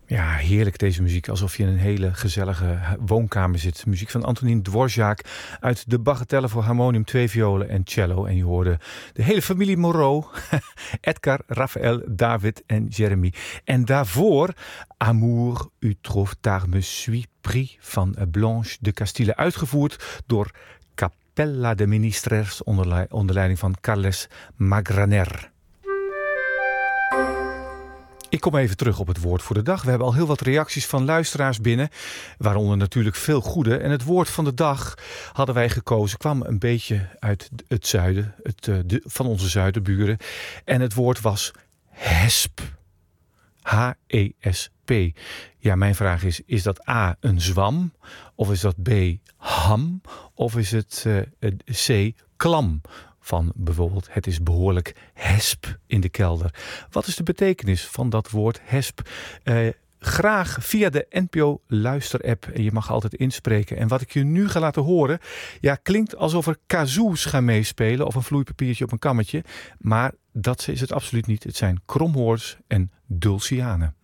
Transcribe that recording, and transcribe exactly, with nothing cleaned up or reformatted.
Ja, heerlijk deze muziek. Alsof je in een hele gezellige woonkamer zit. Muziek van Antonin Dvorak uit de Bagatelle voor harmonium, twee violen en cello. En je hoorde de hele familie Moreau. Edgar, Raphaël, David en Jeremy. En daarvoor Amour, u trouve tard me suis pris van Blanche de Castille. Uitgevoerd door Capella de Ministres onder, onder leiding van Carles Magraner. Ik kom even terug op het woord voor de dag. We hebben al heel wat reacties van luisteraars binnen, waaronder natuurlijk veel goede. En het woord van de dag hadden wij gekozen, kwam een beetje uit het zuiden, het, de, van onze zuidenburen. En het woord was hesp. H E S P. Ja, mijn vraag is, is dat A, een zwam? Of is dat B, ham? Of is het uh, C, klam? Van bijvoorbeeld, het is behoorlijk hesp in de kelder. Wat is de betekenis van dat woord hesp? Uh, graag via de N P O luisterapp. En je mag altijd inspreken. En wat ik je nu ga laten horen, ja, klinkt alsof er kazoos gaan meespelen of een vloeipapiertje op een kammetje. Maar dat is het absoluut niet. Het zijn kromhoorns en dulcianen.